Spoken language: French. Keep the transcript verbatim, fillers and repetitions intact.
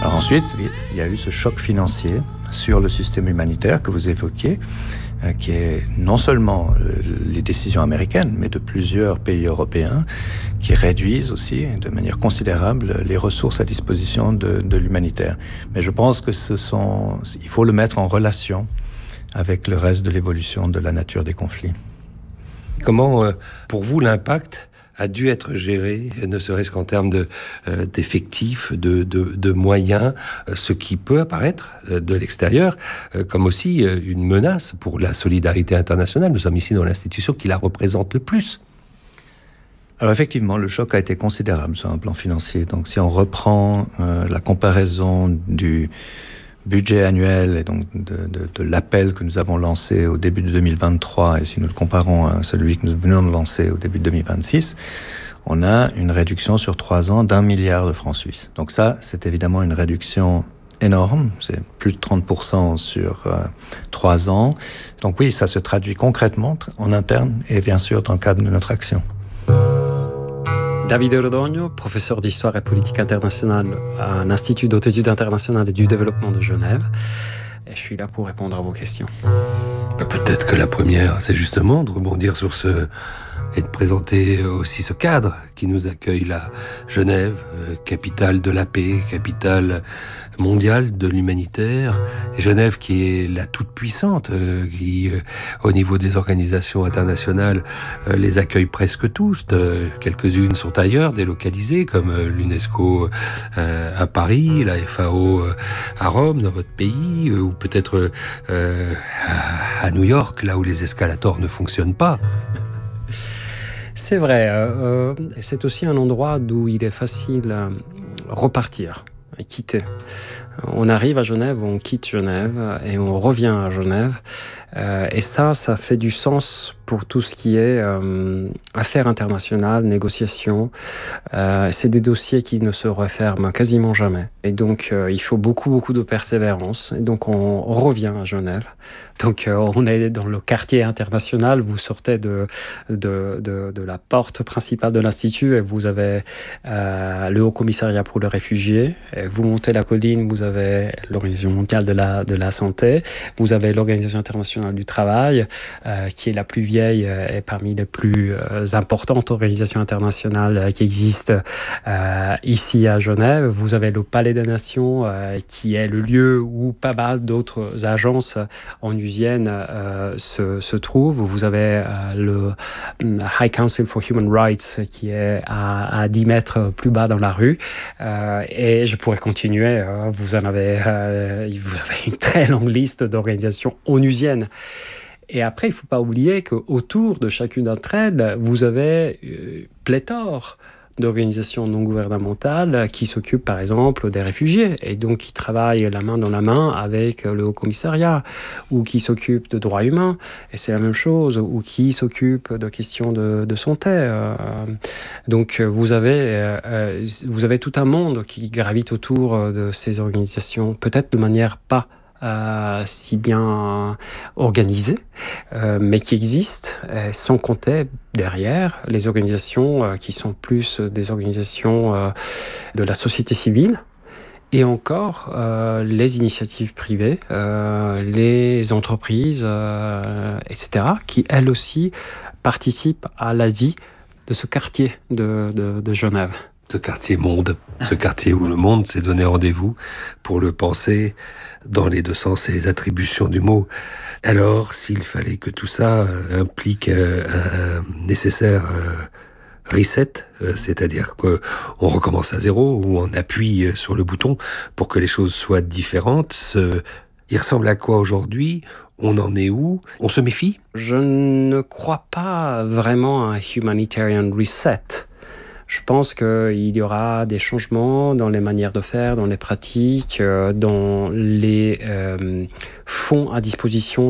Alors ensuite, il y a eu ce choc financier sur le système humanitaire que vous évoquiez, euh, qui est non seulement euh, les décisions américaines, mais de plusieurs pays européens qui réduisent aussi de manière considérable les ressources à disposition de, de l'humanitaire. Mais je pense que ce sont, il faut le mettre en relation avec le reste de l'évolution de la nature des conflits. Comment, euh, pour vous, l'impact a dû être géré, ne serait-ce qu'en termes de, euh, d'effectifs, de, de, de moyens, euh, ce qui peut apparaître euh, de l'extérieur euh, comme aussi euh, une menace pour la solidarité internationale. Nous sommes ici dans l'institution qui la représente le plus. Alors effectivement, le choc a été considérable sur un plan financier. Donc si on reprend euh, la comparaison du budget annuel et donc de, de, de l'appel que nous avons lancé au début de deux mille vingt-trois et si nous le comparons à celui que nous venons de lancer au début de deux mille vingt-six, on a une réduction sur trois ans d'un milliard de francs suisses. Donc ça, c'est évidemment une réduction énorme, c'est plus de trente pour cent sur euh, trois ans. Donc oui, ça se traduit concrètement en interne et bien sûr dans le cadre de notre action. David Rodogno, professeur d'histoire et politique internationale à l'Institut d'Haute Études internationales et du développement de Genève. Et je suis là pour répondre à vos questions. Peut-être que la première, c'est justement de rebondir sur ce et de présenter aussi ce cadre qui nous accueille là. Genève, capitale de la paix, capitale mondiale de l'humanitaire. Et Genève qui est la toute puissante, euh, qui euh, au niveau des organisations internationales euh, les accueille presque tous. De, quelques-unes sont ailleurs, délocalisées, comme euh, l'UNESCO euh, à Paris, la F A O euh, à Rome, dans votre pays, euh, ou peut-être euh, à, à New York, là où les escalators ne fonctionnent pas. C'est vrai, euh, c'est aussi un endroit d'où il est facile à repartir, à quitter. On arrive à Genève, on quitte Genève et on revient à Genève. Euh, et ça, ça fait du sens pour tout ce qui est euh, affaires internationales, négociations. Euh, c'est des dossiers qui ne se referment quasiment jamais. Et donc, euh, il faut beaucoup, beaucoup de persévérance. Et donc, on, on revient à Genève. Donc, euh, on est dans le quartier international. Vous sortez de, de, de, de la porte principale de l'Institut et vous avez euh, le Haut Commissariat pour les réfugiés. Et vous montez la colline, vous avez l'Organisation mondiale de la, de la santé. Vous avez l'Organisation internationale du travail, euh, qui est la plus vieille et parmi les plus euh, importantes organisations internationales euh, qui existent euh, ici à Genève. Vous avez le Palais des Nations, euh, qui est le lieu où pas mal d'autres agences onusiennes euh, se, se trouvent. Vous avez euh, le High Council for Human Rights, qui est à, à dix mètres plus bas dans la rue. Euh, et je pourrais continuer. Euh, vous en avez, euh, vous avez une très longue liste d'organisations onusiennes. Et après, il ne faut pas oublier qu'autour de chacune d'entre elles, vous avez euh, pléthore d'organisations non gouvernementales qui s'occupent, par exemple, des réfugiés et donc qui travaillent la main dans la main avec le Haut Commissariat ou qui s'occupent de droits humains, et c'est la même chose, ou qui s'occupent de questions de, de santé. Euh, donc, vous avez, euh, vous avez tout un monde qui gravite autour de ces organisations, peut-être de manière pas Euh, si bien organisées, euh, mais qui existent, euh, sans compter derrière les organisations euh, qui sont plus des organisations euh, de la société civile, et encore euh, les initiatives privées, euh, les entreprises, euh, et cetera, qui elles aussi participent à la vie de ce quartier de, de, de Genève. Ce quartier monde, ce quartier où le monde s'est donné rendez-vous pour le penser dans les deux sens et les attributions du mot. Alors, s'il fallait que tout ça euh, implique euh, un nécessaire euh, reset, euh, c'est-à-dire qu'on recommence à zéro, ou on appuie sur le bouton pour que les choses soient différentes, euh, il ressemble à quoi aujourd'hui ? On en est où ? On se méfie ? Je ne crois pas vraiment à un humanitarian reset. Je pense qu'il y aura des changements dans les manières de faire, dans les pratiques, dans les euh, fonds à disposition